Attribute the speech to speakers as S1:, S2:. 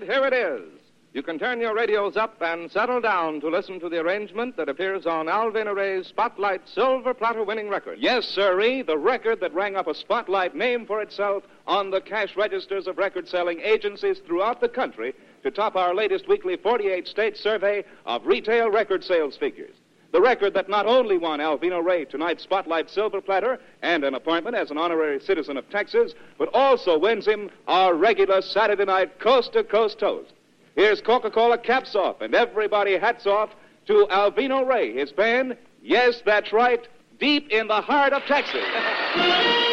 S1: here it is. You can turn your radios up and settle down to listen to the arrangement that appears on Alvin Array's Spotlight Silver Platter-winning record.
S2: Yes, sirree, the record that rang up a Spotlight name for itself on the cash registers of record-selling agencies throughout the country to top our latest weekly 48-state survey of retail record sales figures. The record that not only won Alvin Array tonight's Spotlight Silver Platter and an appointment as an honorary citizen of Texas, but also wins him our regular Saturday night coast-to-coast toast. Here's Coca-Cola caps off and everybody hats off to Alvin Array, his band, yes, that's right, deep in the heart of Texas.